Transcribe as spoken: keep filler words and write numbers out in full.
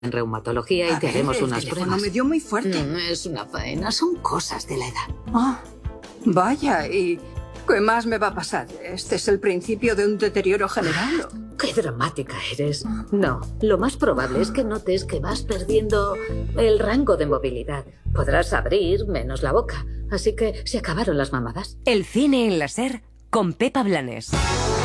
en reumatología y A te ver, haremos el unas teléfono pruebas. me dio muy fuerte. Mm, es una faena, son cosas de la edad. Ah, vaya, ¿y qué más me va a pasar? ¿Este es el principio de un deterioro general? ¡Qué dramática eres! No, lo más probable es que notes que vas perdiendo el rango de movilidad. Podrás abrir menos la boca, así que se acabaron las mamadas. El cine en la SER con Pepa Blanes.